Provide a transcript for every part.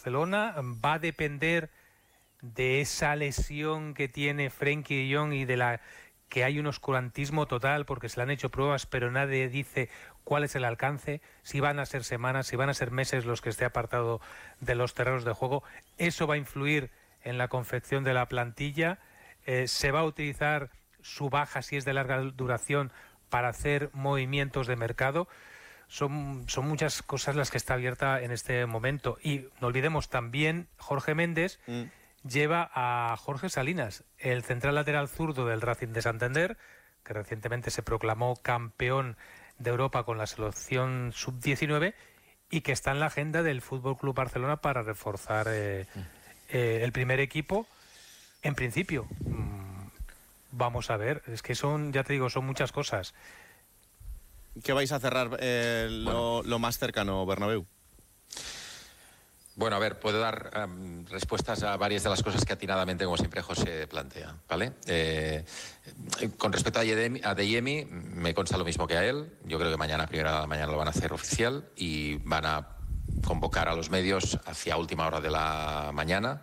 Barcelona. Va a depender de esa lesión que tiene Frenkie de Jong y de la que hay un oscurantismo total porque se le han hecho pruebas, pero nadie dice cuál es el alcance, si van a ser semanas, si van a ser meses los que esté apartado de los terrenos de juego. Eso va a influir en la confección de la plantilla. Se va a utilizar su baja, si es de larga duración, para hacer movimientos de mercado. Son muchas cosas las que está abierta en este momento. Y no olvidemos también, Jorge Méndez lleva a Jorge Salinas, el central lateral zurdo del Racing de Santander, que recientemente se proclamó campeón de Europa con la selección sub-19 y que está en la agenda del Fútbol Club Barcelona para reforzar el primer equipo. En principio, vamos a ver, es que son, ya te digo, son muchas cosas. ¿Qué vais a cerrar lo más cercano, Bernabéu? Bueno, a ver, puedo dar respuestas a varias de las cosas que atinadamente, como siempre, José plantea, ¿vale? Con respecto a Adeyemi, me consta lo mismo que a él. Yo creo que mañana, primera de la mañana, lo van a hacer oficial y van a convocar a los medios hacia última hora de la mañana,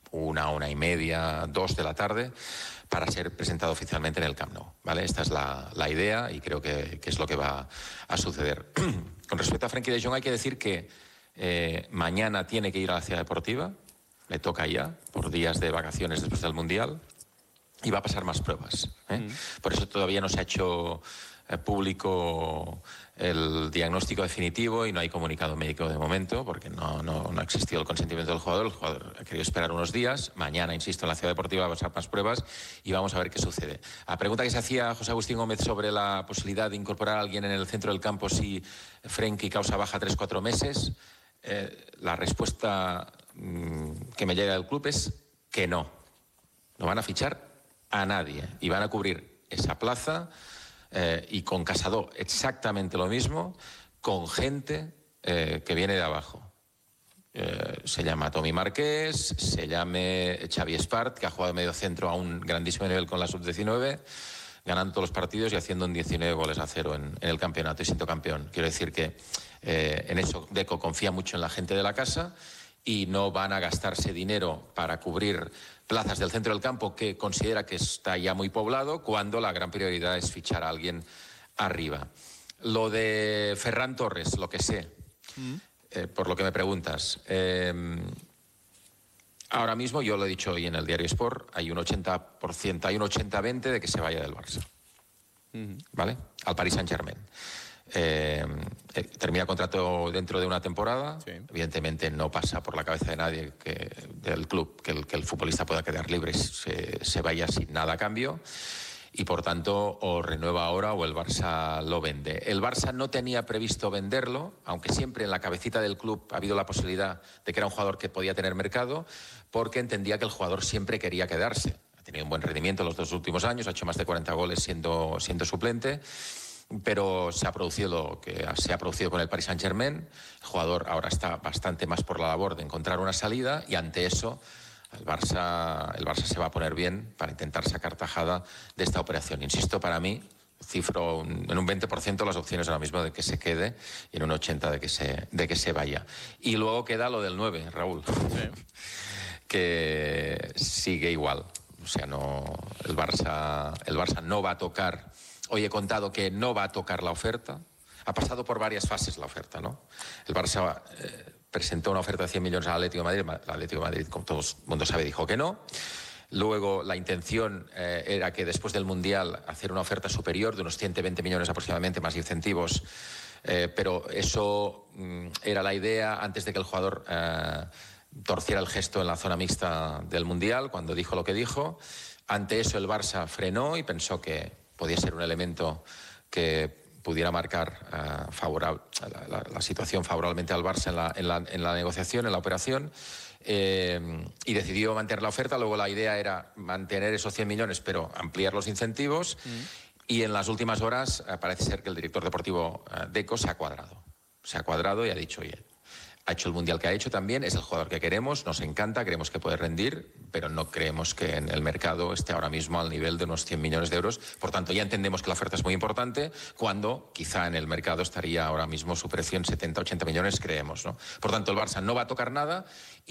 1:30, 2 de la tarde, para ser presentado oficialmente en el Camp Nou, ¿vale? Esta es la idea y creo que es lo que va a suceder. Con respecto a Frenkie de Jong, hay que decir que mañana tiene que ir a la Ciudad Deportiva, le toca ya, por días de vacaciones después del Mundial, y va a pasar más pruebas. Por eso todavía no se ha hecho público el diagnóstico definitivo y no hay comunicado médico de momento, porque no ha existido el consentimiento del jugador. El jugador ha querido esperar unos días. Mañana, insisto, en la Ciudad Deportiva va a pasar más pruebas y vamos a ver qué sucede. A pregunta que se hacía José Agustín Gómez sobre la posibilidad de incorporar a alguien en el centro del campo si Frenkie causa baja 3-4 meses, la respuesta que me llega del club es que no. No van a fichar a nadie y van a cubrir esa plaza y con Casado exactamente lo mismo, con gente que viene de abajo. Se llama Tommy Marqués, se llame Xavi Espart, que ha jugado de medio centro a un grandísimo nivel con la sub-19, ganando todos los partidos y haciendo un 19-0 en el campeonato y siendo campeón. Quiero decir que en eso Deco confía mucho en la gente de la casa y no van a gastarse dinero para cubrir plazas del centro del campo que considera que está ya muy poblado, cuando la gran prioridad es fichar a alguien arriba. Lo de Ferran Torres, lo que sé, por lo que me preguntas, ahora mismo, yo lo he dicho hoy en el Diario Sport, hay un 80%, hay un 80-20 de que se vaya del Barça, ¿vale? Al Paris Saint-Germain. Termina contrato dentro de una temporada. Sí. Evidentemente no pasa por la cabeza de nadie del club que el futbolista pueda quedar libre, se vaya sin nada a cambio, y por tanto o renueva ahora o el Barça lo vende. El Barça no tenía previsto venderlo, aunque siempre en la cabecita del club ha habido la posibilidad de que era un jugador que podía tener mercado, porque entendía que el jugador siempre quería quedarse. Ha tenido un buen rendimiento los 2 últimos años, ha hecho más de 40 goles siendo suplente, pero se ha producido lo que se ha producido con el Paris Saint-Germain. El jugador ahora está bastante más por la labor de encontrar una salida y ante eso el Barça se va a poner bien para intentar sacar tajada de esta operación. Insisto, para mí, cifro en un 20% las opciones ahora mismo de que se quede y en un 80% de que se vaya. Y luego queda lo del 9, Raúl, que sigue igual. O sea, el Barça no va a tocar. Hoy he contado que no va a tocar la oferta. Ha pasado por varias fases la oferta, ¿no? El Barça presentó una oferta de 100 millones al Atlético de Madrid. El Atlético de Madrid, como todo el mundo sabe, dijo que no. Luego la intención era que después del Mundial hacer una oferta superior de unos 120 millones aproximadamente, más incentivos. Pero eso era la idea antes de que el jugador torciera el gesto en la zona mixta del Mundial, cuando dijo lo que dijo. Ante eso el Barça frenó y pensó que podía ser un elemento que pudiera marcar la situación favorablemente al Barça en la negociación, en la operación, y decidió mantener la oferta. Luego la idea era mantener esos 100 millones, pero ampliar los incentivos, y en las últimas horas parece ser que el director deportivo Deco se ha cuadrado y ha dicho, oye, ha hecho el Mundial que ha hecho también, es el jugador que queremos, nos encanta, creemos que puede rendir, pero no creemos que en el mercado esté ahora mismo al nivel de unos 100 millones de euros. Por tanto, ya entendemos que la oferta es muy importante, cuando quizá en el mercado estaría ahora mismo su precio en 70-80 millones, creemos, ¿no? Por tanto, el Barça no va a tocar nada.